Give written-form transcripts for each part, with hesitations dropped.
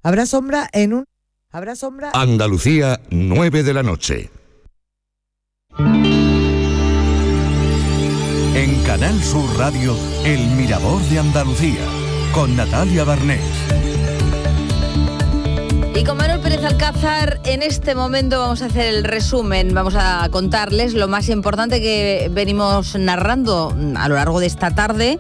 Habrá sombra Andalucía, 9 de la noche. En Canal Sur Radio, El Mirador de Andalucía, con Natalia Barnés. Y con Manuel Pérez Alcázar, en este momento vamos a hacer el resumen, vamos a contarles lo más importante que venimos narrando a lo largo de esta tarde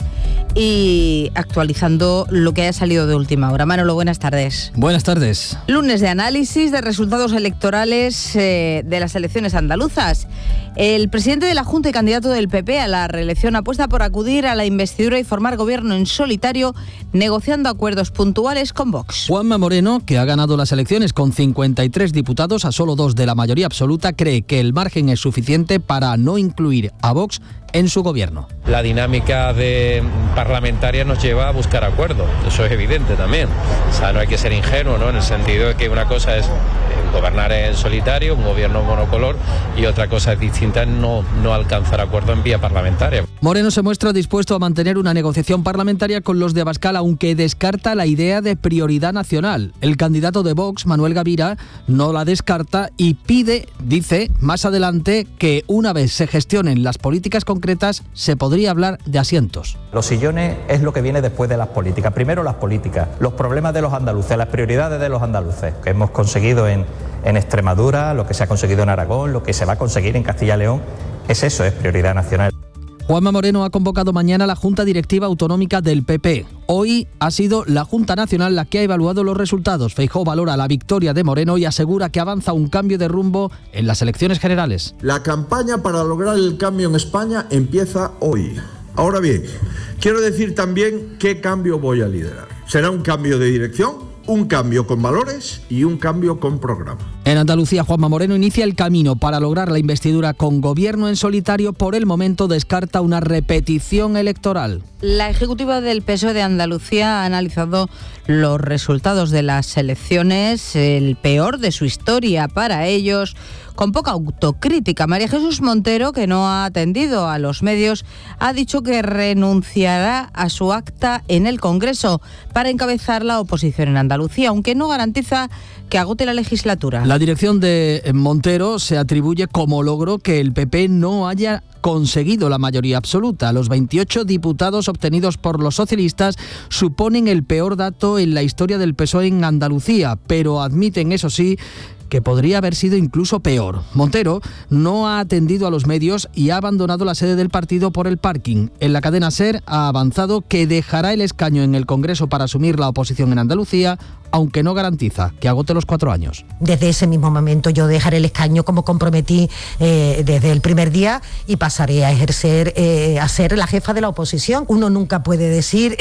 y actualizando lo que haya salido de última hora. Manolo, buenas tardes. Buenas tardes. Lunes de análisis de resultados electorales de las elecciones andaluzas. El presidente de la Junta y candidato del PP a la reelección apuesta por acudir a la investidura y formar gobierno en solitario, negociando acuerdos puntuales con Vox. Juanma Moreno, que ha ganado las elecciones con 53 diputados a solo 2 de la mayoría absoluta, cree que el margen es suficiente para no incluir a Vox en su gobierno. La dinámica parlamentaria nos lleva a buscar acuerdos, eso es evidente también. O sea, no hay que ser ingenuo, ¿no? En el sentido de que una cosa es gobernar en solitario, un gobierno monocolor, y otra cosa distinta es no alcanzar acuerdo en vía parlamentaria. Moreno se muestra dispuesto a mantener una negociación parlamentaria con los de Abascal, aunque descarta la idea de prioridad nacional. El candidato de Vox, Manuel Gavira, no la descarta y pide, dice, más adelante que una vez se gestionen las políticas concretas se podría hablar de asientos. Los sillones es lo que viene después de las políticas. Primero las políticas, los problemas de los andaluces, las prioridades de los andaluces que hemos conseguido en Extremadura, lo que se ha conseguido en Aragón, lo que se va a conseguir en Castilla y León, es eso, es prioridad nacional. Juanma Moreno ha convocado mañana la Junta Directiva Autonómica del PP. Hoy ha sido la Junta Nacional la que ha evaluado los resultados. Feijóo valora la victoria de Moreno y asegura que avanza un cambio de rumbo en las elecciones generales. La campaña para lograr el cambio en España empieza hoy. Ahora bien, quiero decir también qué cambio voy a liderar. Será un cambio de dirección, un cambio con valores y un cambio con programa. En Andalucía, Juanma Moreno inicia el camino para lograr la investidura con gobierno en solitario. Por el momento descarta una repetición electoral. La ejecutiva del PSOE de Andalucía ha analizado los resultados de las elecciones, el peor de su historia para ellos, con poca autocrítica. María Jesús Montero, que no ha atendido a los medios, ha dicho que renunciará a su acta en el Congreso para encabezar la oposición en Andalucía, aunque no garantiza que agote la legislatura. La dirección de Montero se atribuye como logro que el PP no haya conseguido la mayoría absoluta. Los 28 diputados obtenidos por los socialistas suponen el peor dato en la historia del PSOE en Andalucía, pero admiten, eso sí, que podría haber sido incluso peor. Montero no ha atendido a los medios y ha abandonado la sede del partido por el parking. En la cadena SER ha avanzado que dejará el escaño en el Congreso para asumir la oposición en Andalucía, aunque no garantiza que agote los 4 años. Desde ese mismo momento yo dejaré el escaño como comprometí desde el primer día y pasaré a ejercer, a ser la jefa de la oposición. Uno nunca puede decir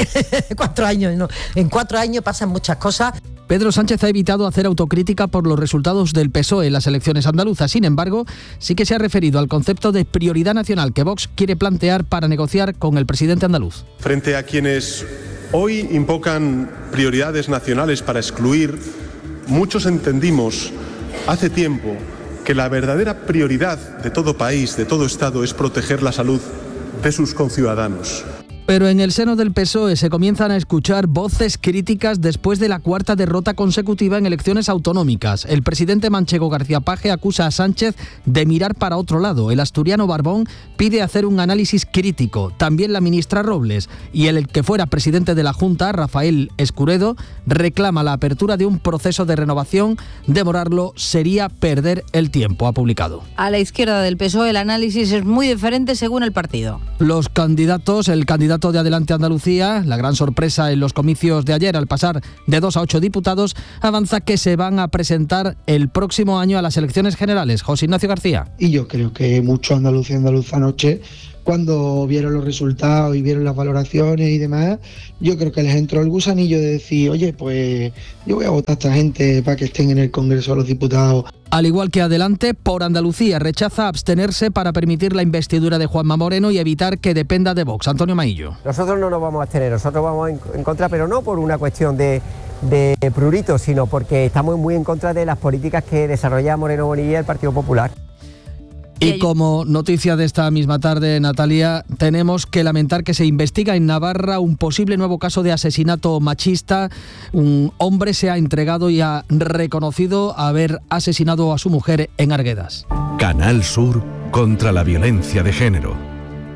4 años, no. En 4 años pasan muchas cosas. Pedro Sánchez ha evitado hacer autocrítica por los resultados del PSOE en las elecciones andaluzas. Sin embargo, sí que se ha referido al concepto de prioridad nacional que Vox quiere plantear para negociar con el presidente andaluz. Frente a quienes hoy invocan prioridades nacionales para excluir, muchos entendimos hace tiempo que la verdadera prioridad de todo país, de todo Estado, es proteger la salud de sus conciudadanos. Pero en el seno del PSOE se comienzan a escuchar voces críticas después de la 4ª derrota consecutiva en elecciones autonómicas. El presidente manchego García Page acusa a Sánchez de mirar para otro lado. El asturiano Barbón pide hacer un análisis crítico. También la ministra Robles y el que fuera presidente de la Junta, Rafael Escuredo, reclama la apertura de un proceso de renovación. Demorarlo sería perder el tiempo, ha publicado. A la izquierda del PSOE el análisis es muy diferente según el partido. Los candidatos, el candidato de Adelante Andalucía, la gran sorpresa en los comicios de ayer al pasar de 2 a 8 diputados, avanza que se van a presentar el próximo año a las elecciones generales. José Ignacio García. Y yo creo que muchos andaluces y andaluzas anoche, cuando vieron los resultados y vieron las valoraciones y demás, yo creo que les entró el gusanillo de decir, oye, pues yo voy a votar a esta gente para que estén en el Congreso de los Diputados. Al igual que Adelante, Por Andalucía rechaza abstenerse para permitir la investidura de Juanma Moreno y evitar que dependa de Vox. Antonio Maillo. Nosotros no nos vamos a abstener, nosotros vamos en contra, pero no por una cuestión de prurito, sino porque estamos muy en contra de las políticas que desarrolla Moreno Bonilla y el Partido Popular. Y como noticia de esta misma tarde, Natalia, tenemos que lamentar que se investiga en Navarra un posible nuevo caso de asesinato machista. Un hombre se ha entregado y ha reconocido haber asesinado a su mujer en Arguedas. Canal Sur contra la violencia de género.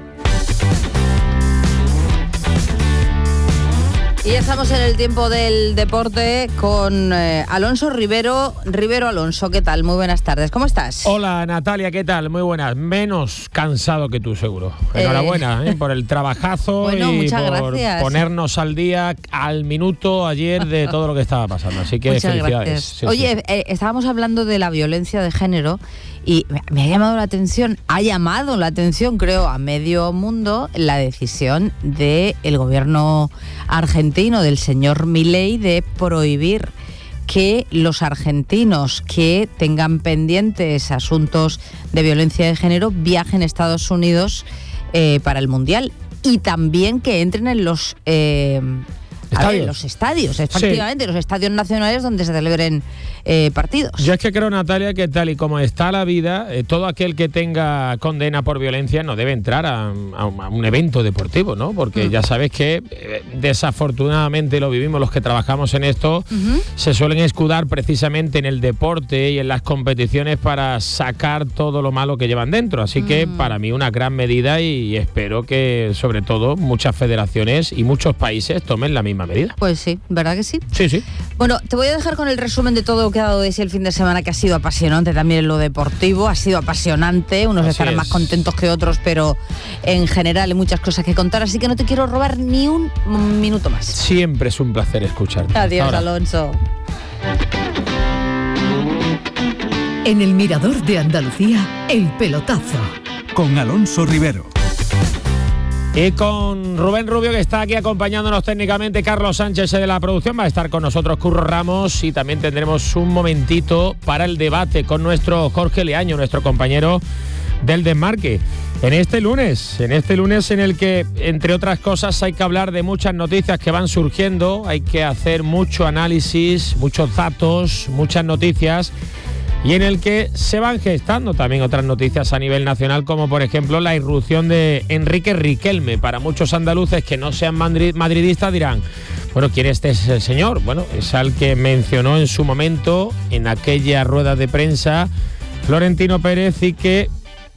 Y ya estamos en el tiempo del deporte con Alonso Rivero. Alonso, ¿qué tal? Muy buenas tardes, ¿cómo estás? Hola Natalia, ¿qué tal? Muy buenas. Menos cansado que tú, seguro. Enhorabuena por el trabajazo bueno, y muchas por gracias. Ponernos al día, al minuto ayer de todo lo que estaba pasando. Así que muchas felicidades. Sí, Oye, estábamos hablando de la violencia de género y me ha llamado la atención, creo, a medio mundo la decisión del gobierno argentino, del señor Milei, de prohibir que los argentinos que tengan pendientes asuntos de violencia de género viajen a Estados Unidos para el Mundial, y también que entren en los estadios, efectivamente, sí, los estadios nacionales donde se celebren partidos. Yo es que creo, Natalia, que tal y como está la vida, todo aquel que tenga condena por violencia no debe entrar a un evento deportivo, ¿no? Porque ya sabes que desafortunadamente lo vivimos los que trabajamos en esto, se suelen escudar precisamente en el deporte y en las competiciones para sacar todo lo malo que llevan dentro. Así que para mí una gran medida, y espero que sobre todo muchas federaciones y muchos países tomen la misma medida. Pues sí, ¿verdad que sí? Sí, sí. Bueno, te voy a dejar con el resumen de todo lo que ha dado de sí el fin de semana, que ha sido apasionante también en lo deportivo, ha sido apasionante, unos estarán más contentos que otros, pero en general hay muchas cosas que contar, así que no te quiero robar ni un minuto más. Siempre es un placer escucharte. Adiós, Alonso. En el Mirador de Andalucía, El Pelotazo. Con Alonso Rivero. Y con Rubén Rubio, que está aquí acompañándonos técnicamente, Carlos Sánchez de la producción, va a estar con nosotros Curro Ramos, y también tendremos un momentito para el debate con nuestro Jorge Leaño, nuestro compañero del Desmarque. En este lunes en el que, entre otras cosas, hay que hablar de muchas noticias que van surgiendo, hay que hacer mucho análisis, muchos datos, muchas noticias, y en el que se van gestando también otras noticias a nivel nacional, como por ejemplo la irrupción de Enrique Riquelme. Para muchos andaluces que no sean madridistas dirán, bueno, ¿quién es ese señor? Bueno, es al que mencionó en su momento, en aquella rueda de prensa, Florentino Pérez, y que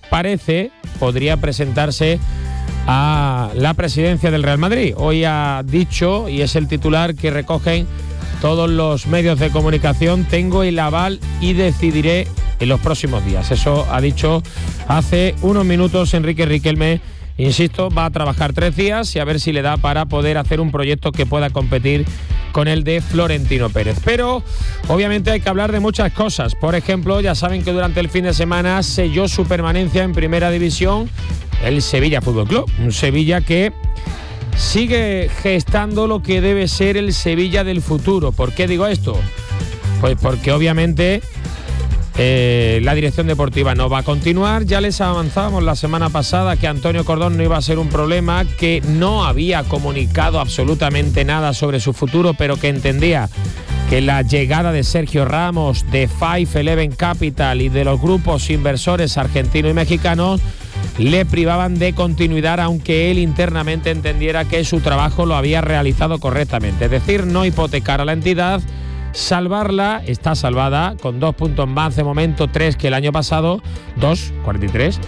podría presentarse a la presidencia del Real Madrid. Hoy ha dicho, y es el titular que recogen todos los medios de comunicación, tengo el aval y decidiré en los próximos días. Eso ha dicho hace unos minutos Enrique Riquelme. Insisto, va a trabajar 3 días y a ver si le da para poder hacer un proyecto que pueda competir con el de Florentino Pérez. Pero obviamente hay que hablar de muchas cosas. Por ejemplo, ya saben que durante el fin de semana selló su permanencia en Primera División el Sevilla Fútbol Club. Un Sevilla que sigue gestando lo que debe ser el Sevilla del futuro. ¿Por qué digo esto? Pues porque obviamente la dirección deportiva no va a continuar. Ya les avanzábamos la semana pasada que Antonio Cordón no iba a ser un problema, que no había comunicado absolutamente nada sobre su futuro, pero que entendía que la llegada de Sergio Ramos, de 511 Capital y de los grupos inversores argentinos y mexicanos le privaban de continuidad, aunque él internamente entendiera que su trabajo lo había realizado correctamente. Es decir, no hipotecar a la entidad, salvarla, está salvada, con 2 puntos más de momento, 3 que el año pasado, 43,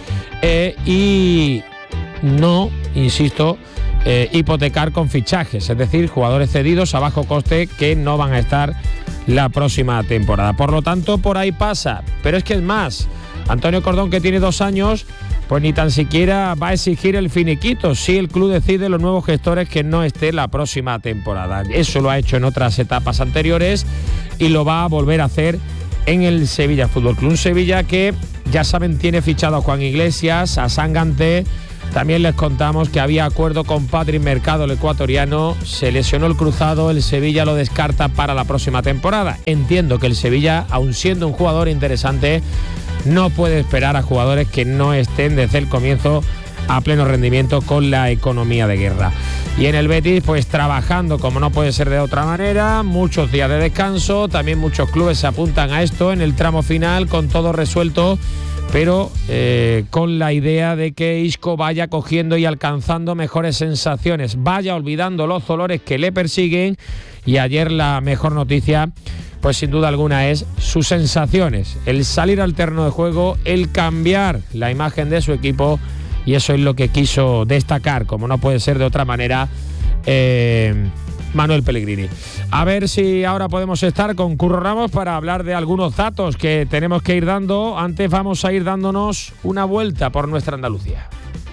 y no, insisto, hipotecar con fichajes, es decir, jugadores cedidos a bajo coste que no van a estar la próxima temporada. Por lo tanto, por ahí pasa. Pero es que es más, Antonio Cordón, que tiene 2 años, pues ni tan siquiera va a exigir el finiquito si el club decide, los nuevos gestores, que no esté la próxima temporada. Eso lo ha hecho en otras etapas anteriores y lo va a volver a hacer en el Sevilla Fútbol Club. Un Sevilla que, ya saben, tiene fichado a Juan Iglesias, a Sanganté. También les contamos que había acuerdo con Patrick Mercado, el ecuatoriano. Se lesionó el cruzado, el Sevilla lo descarta para la próxima temporada. Entiendo que el Sevilla, aun siendo un jugador interesante, no puede esperar a jugadores que no estén desde el comienzo a pleno rendimiento con la economía de guerra. Y en el Betis, pues trabajando como no puede ser de otra manera, muchos días de descanso, también muchos clubes se apuntan a esto en el tramo final, con todo resuelto pero con la idea de que Isco vaya cogiendo y alcanzando mejores sensaciones, vaya olvidando los dolores que le persiguen. Y ayer la mejor noticia, pues sin duda alguna, es sus sensaciones, el salir al terreno de juego, el cambiar la imagen de su equipo, y eso es lo que quiso destacar, como no puede ser de otra manera, Manuel Pellegrini. A ver si ahora podemos estar con Curro Ramos para hablar de algunos datos que tenemos que ir dando. Antes vamos a ir dándonos una vuelta por nuestra Andalucía.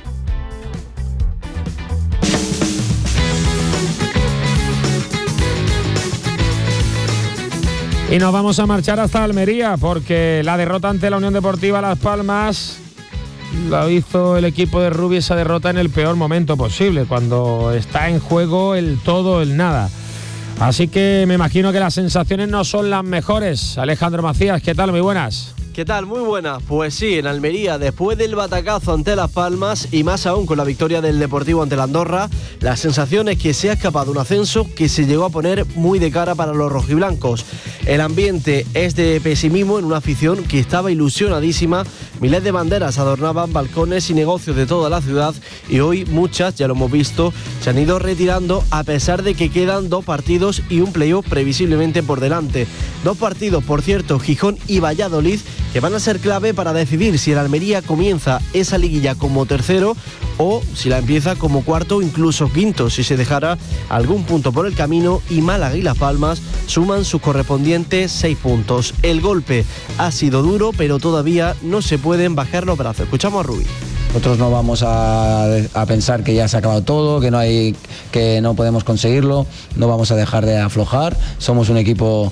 Y nos vamos a marchar hasta Almería, porque la derrota ante la Unión Deportiva Las Palmas lo hizo el equipo de Rubi, esa derrota en el peor momento posible, cuando está en juego el todo o el nada. Así que me imagino que las sensaciones no son las mejores. Alejandro Macías, ¿qué tal? Muy buenas. ¿Qué tal? Muy buenas. Pues sí, en Almería, después del batacazo ante Las Palmas y más aún con la victoria del Deportivo ante la Andorra, la sensación es que se ha escapado un ascenso que se llegó a poner muy de cara para los rojiblancos. El ambiente es de pesimismo en una afición que estaba ilusionadísima. Miles de banderas adornaban balcones y negocios de toda la ciudad y hoy muchas, ya lo hemos visto, se han ido retirando a pesar de que quedan 2 partidos y un playoff previsiblemente por delante. 2 partidos, por cierto, Gijón y Valladolid, que van a ser clave para decidir si el Almería comienza esa liguilla como tercero o si la empieza como cuarto o incluso quinto, si se dejara algún punto por el camino, y Málaga y Las Palmas suman sus correspondientes 6 puntos. El golpe ha sido duro, pero todavía no se pueden bajar los brazos. Escuchamos a Rubí. Nosotros no vamos a pensar que ya se ha acabado todo, que no podemos conseguirlo, no vamos a dejar de aflojar. Somos un equipo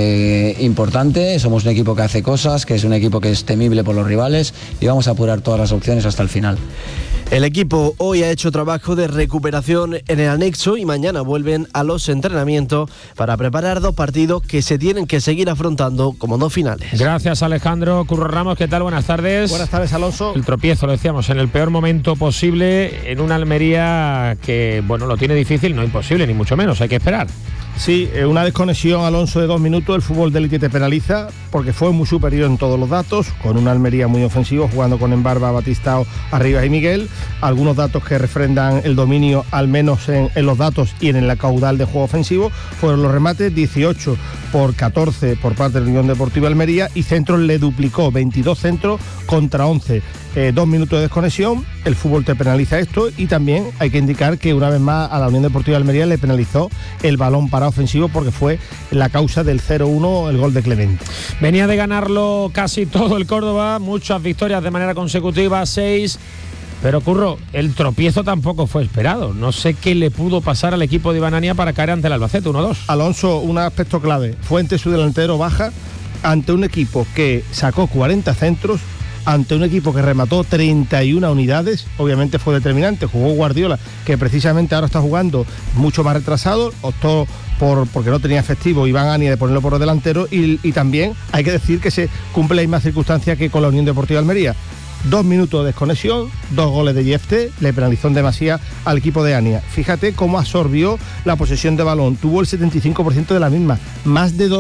importante, somos un equipo que hace cosas, que es un equipo que es temible por los rivales, y vamos a apurar todas las opciones hasta el final. El equipo hoy ha hecho trabajo de recuperación en el anexo y mañana vuelven a los entrenamientos para preparar 2 partidos que se tienen que seguir afrontando como 2 finales. Gracias, Alejandro. Curro Ramos, ¿qué tal? Buenas tardes. Buenas tardes, Alonso. El tropiezo, lo decíamos, en el peor momento posible, en una Almería que, bueno, lo tiene difícil, no imposible, ni mucho menos, hay que esperar. Sí, una desconexión, Alonso, de 2 minutos. El fútbol de élite te penaliza porque fue muy superior en todos los datos, con una Almería muy ofensivo, jugando con Embarba, Batistao, Arribas y Miguel. Algunos datos que refrendan el dominio, al menos en los datos y en el caudal de juego ofensivo, fueron los remates, 18 por 14 por parte de la Unión Deportiva Almería, y centros le duplicó, 22 centros contra 11. 2 minutos de desconexión, el fútbol te penaliza esto, y también hay que indicar que una vez más a la Unión Deportiva Almería le penalizó el balón parado ofensivo, porque fue la causa del 0-1 el gol de Clemente. Venía de ganarlo casi todo el Córdoba, muchas victorias de manera consecutiva, 6, pero Curro, el tropiezo tampoco fue esperado. No sé qué le pudo pasar al equipo de Ibanania para caer ante el Albacete 1-2. Alonso, un aspecto clave, Fuentes, su delantero, baja ante un equipo que sacó 40 centros, ante un equipo que remató 31 unidades, obviamente fue determinante. Jugó Guardiola, que precisamente ahora está jugando mucho más retrasado, optó porque no tenía efectivo Iván Ania de ponerlo por delantero, y también hay que decir que se cumple la misma circunstancia que con la Unión Deportiva Almería. 2 minutos de desconexión, 2 goles de Yefte, le penalizó en demasía al equipo de Ania. Fíjate cómo absorbió la posesión de balón, tuvo el 75% de la misma, más de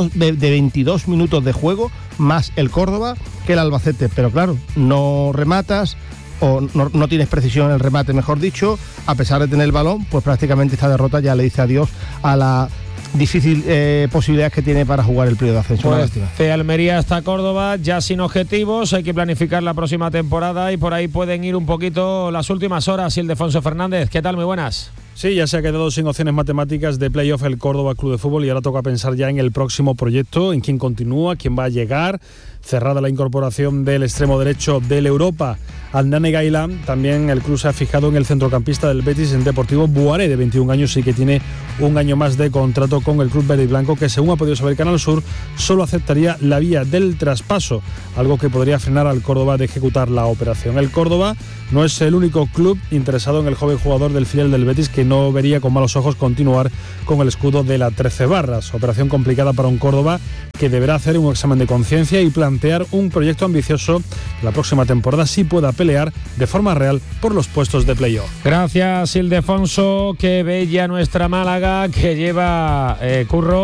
22 minutos de juego, más el Córdoba que el Albacete. Pero claro, no rematas o no tienes precisión en el remate, mejor dicho, a pesar de tener el balón, pues prácticamente esta derrota ya le dice adiós a la difícil posibilidades que tiene para jugar el periodo de ascenso. Pues de Almería hasta Córdoba, ya sin objetivos, hay que planificar la próxima temporada, y por ahí pueden ir un poquito las últimas horas. Ildefonso Fernández, ¿qué tal? Muy buenas. Sí, ya se ha quedado sin opciones matemáticas de playoff el Córdoba Club de Fútbol, y ahora toca pensar ya en el próximo proyecto, en quién continúa, quién va a llegar. Cerrada la incorporación del extremo derecho del Europa, Aldane Gailán, también el club se ha fijado en el centrocampista del Betis, en Deportivo Buaré, de 21 años, y que tiene un año más de contrato con el club verde y blanco, que según ha podido saber Canal Sur, solo aceptaría la vía del traspaso, algo que podría frenar al Córdoba de ejecutar la operación. El Córdoba no es el único club interesado en el joven jugador del filial del Betis, que no vería con malos ojos continuar con el escudo de la 13 barras. Operación complicada para un Córdoba que deberá hacer un examen de conciencia y plantear un proyecto ambicioso la próxima temporada, si pueda pelear de forma real por los puestos de playoff. Gracias, Ildefonso. Qué bella nuestra Málaga, que lleva Curro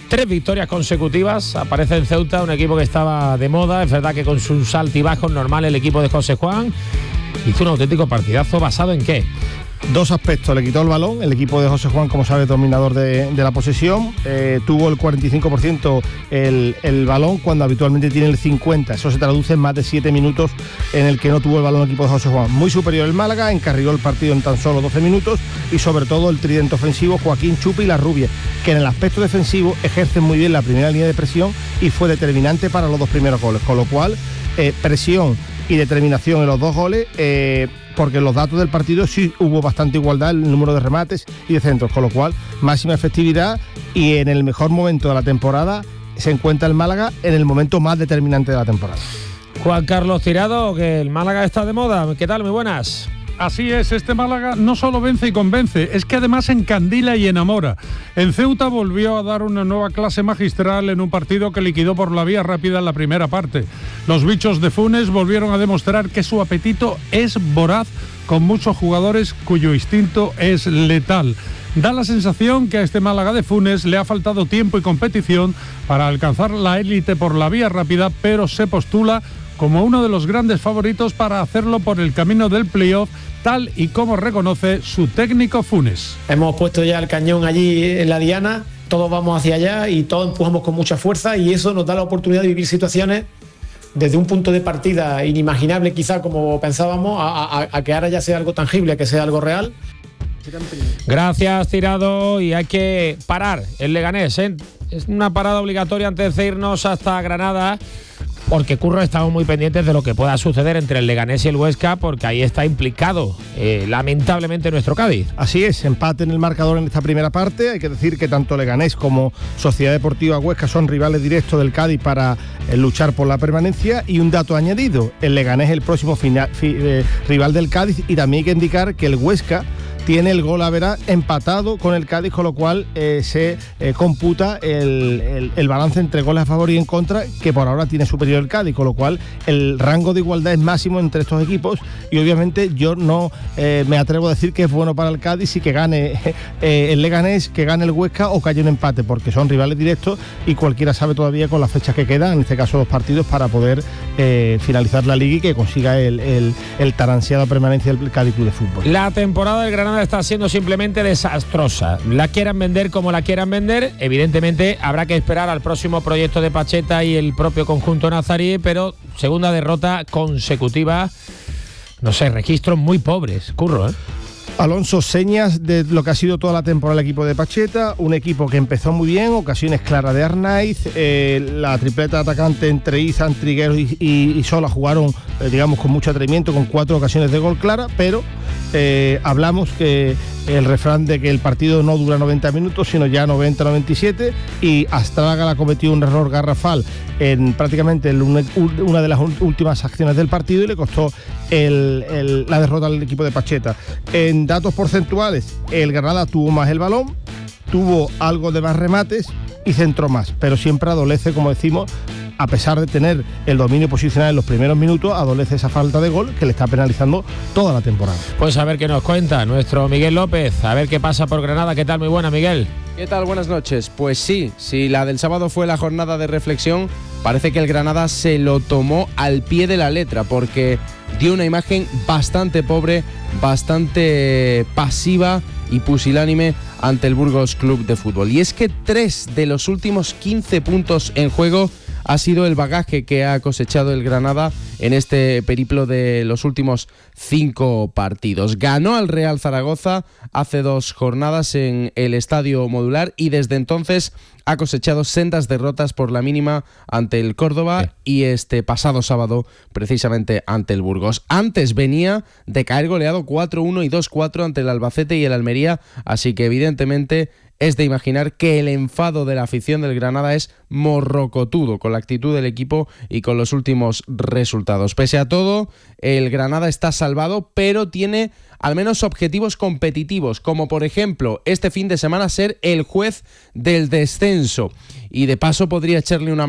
3 victorias consecutivas. Aparece en Ceuta un equipo que estaba de moda. Es verdad que con sus altibajos normal el equipo de José Juan hizo un auténtico partidazo. ¿Basado en qué? 2 aspectos. Le quitó el balón. El equipo de José Juan, como sabe, dominador de la posesión. Tuvo el 45% el balón cuando habitualmente tiene el 50%. Eso se traduce en más de 7 minutos en el que no tuvo el balón el equipo de José Juan. Muy superior el Málaga, encarriló el partido en tan solo 12 minutos y sobre todo el tridente ofensivo Joaquín, Chupi y Larrubie, que en el aspecto defensivo ejercen muy bien la primera línea de presión y fue determinante para los 2 primeros goles. Con lo cual, presión y determinación en los 2 goles, porque en los datos del partido sí hubo bastante igualdad en el número de remates y de centros, con lo cual máxima efectividad, y en el mejor momento de la temporada se encuentra el Málaga, en el momento más determinante de la temporada. Juan Carlos Tirado, que el Málaga está de moda. ¿Qué tal? Muy buenas. Así es, este Málaga no solo vence y convence, es que además encandila y enamora. En Ceuta volvió a dar una nueva clase magistral en un partido que liquidó por la vía rápida en la primera parte. Los bichos de Funes volvieron a demostrar que su apetito es voraz, con muchos jugadores cuyo instinto es letal. Da la sensación que a este Málaga de Funes le ha faltado tiempo y competición para alcanzar la élite por la vía rápida, pero se postula como uno de los grandes favoritos para hacerlo por el camino del playoff, tal y como reconoce su técnico Funes. Hemos puesto ya el cañón allí en la diana, todos vamos hacia allá y todos empujamos con mucha fuerza, y eso nos da la oportunidad de vivir situaciones desde un punto de partida inimaginable quizá como pensábamos, a que ahora ya sea algo tangible, a que sea algo real. Gracias, Tirado, y hay que parar el Leganés, ¿eh? Es una parada obligatoria antes de irnos hasta Granada, porque Curro, estamos muy pendientes de lo que pueda suceder entre el Leganés y el Huesca, porque ahí está implicado lamentablemente nuestro Cádiz. Así es, empate en el marcador en esta primera parte. Hay que decir que tanto Leganés como Sociedad Deportiva Huesca son rivales directos del Cádiz para luchar por la permanencia. Y un dato añadido, el Leganés es el próximo rival del Cádiz, y también hay que indicar que el Huesca tiene el gol average empatado con el Cádiz, con lo cual se computa el balance entre goles a favor y en contra, que por ahora tiene superior el Cádiz, con lo cual el rango de igualdad es máximo entre estos equipos, y obviamente yo no me atrevo a decir que es bueno para el Cádiz y que gane el Leganés, que gane el Huesca o que haya un empate, porque son rivales directos y cualquiera sabe todavía con las fechas que quedan, en este caso 2 partidos, para poder finalizar la liga y que consiga el tan ansiada permanencia del Cádiz Club de Fútbol. La temporada del Granada está siendo simplemente desastrosa. La quieran vender como la quieran vender, evidentemente habrá que esperar al próximo proyecto de Pacheta y el propio conjunto nazarí, pero segunda derrota consecutiva, no sé, registros muy pobres, Curro, ¿eh? Alonso, señas de lo que ha sido toda la temporada el equipo de Pacheta, un equipo que empezó muy bien, ocasiones claras de Arnaiz, la tripleta atacante entre Izan, Trigueros y Sola jugaron, digamos, con mucho atrevimiento, con 4 ocasiones de gol clara, pero hablamos que el refrán de que el partido no dura 90 minutos, sino ya 90-97, y Astraga cometió un error garrafal en prácticamente una de las últimas acciones del partido y le costó la derrota al equipo de Pacheta. En datos porcentuales, el Granada tuvo más el balón, tuvo algo de más remates y centró más, pero siempre adolece, como decimos, a pesar de tener el dominio posicional en los primeros minutos, adolece esa falta de gol que le está penalizando toda la temporada. Pues a ver qué nos cuenta nuestro Miguel López, a ver qué pasa por Granada. ¿Qué tal? Muy buena, Miguel. ¿Qué tal? Buenas noches. Pues sí, si la del sábado fue la jornada de reflexión, parece que el Granada se lo tomó al pie de la letra, porque dio una imagen bastante pobre, bastante pasiva y pusilánime ante el Burgos Club de Fútbol. Y es que 3 de los últimos 15 puntos en juego ha sido el bagaje que ha cosechado el Granada en este periplo de los últimos 5 partidos. Ganó al Real Zaragoza hace 2 jornadas en el Estadio Modular y desde entonces ha cosechado sendas derrotas por la mínima ante el Córdoba y este pasado sábado precisamente ante el Burgos. Antes venía de caer goleado 4-1 y 2-4 ante el Albacete y el Almería, así que evidentemente es de imaginar que el enfado de la afición del Granada es morrocotudo con la actitud del equipo y con los últimos resultados. Pese a todo, el Granada está salvado, pero tiene al menos objetivos competitivos, como por ejemplo este fin de semana ser el juez del descenso, y de paso podría echarle una